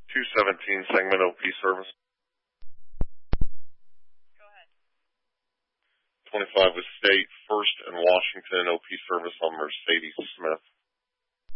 217 segment OP service. Go ahead. 25 with State, First and Washington OP service on Mercedes Smith.